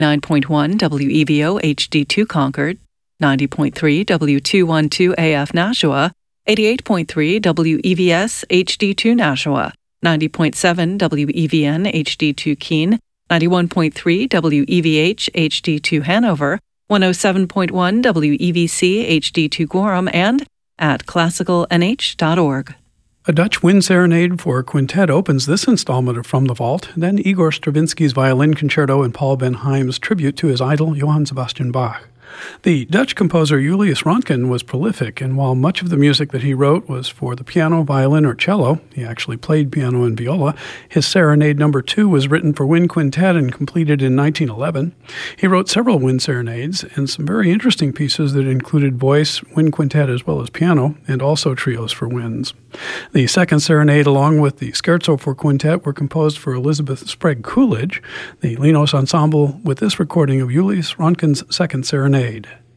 9.1 WEVO HD2 Concord, 90.3 W212 AF Nashua, 88.3 WEVS HD2 Nashua, 90.7 WEVN HD2 Keene, 91.3 WEVH HD2 Hanover, 107.1 WEVC HD2 Gorham, and at classicalnh.org. A Dutch Wind Serenade for Quintet opens this installment of From the Vault, then Igor Stravinsky's Violin Concerto and Paul Benheim's tribute to his idol Johann Sebastian Bach. The Dutch composer Julius Röntgen was prolific, and while much of the music that he wrote was for the piano, violin, or cello, he actually played piano and viola. His Serenade No. 2 was written for wind quintet and completed in 1911. He wrote several wind serenades and some very interesting pieces that included voice, wind quintet, as well as piano, and also trios for winds. The second serenade, along with the Scherzo for Quintet, were composed for Elizabeth Sprague Coolidge, the Linos Ensemble, with this recording of Julius Röntgen's second serenade.